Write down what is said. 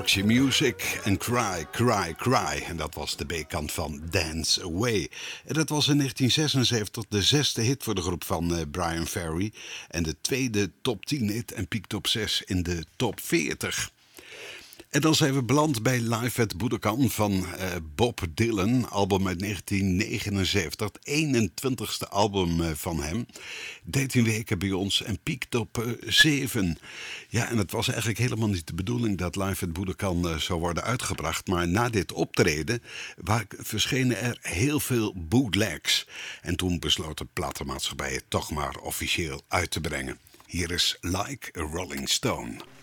Roxy Music en Cry, Cry, Cry. En dat was de B-kant van Dance Away. En dat was in 1976 de 6e hit voor de groep van Bryan Ferry. En de 2e top 10 hit en piekte op 6 in de top 40. En dan zijn we beland bij Live at Budokan van Bob Dylan. Album uit 1979. Het 21ste album van hem. 13 weken bij ons en piekt op 7. Ja, en het was eigenlijk helemaal niet de bedoeling dat Live at Budokan zou worden uitgebracht. Maar na dit optreden verschenen er heel veel bootlegs. En toen besloot de platenmaatschappij het toch maar officieel uit te brengen. Hier is Like a Rolling Stone.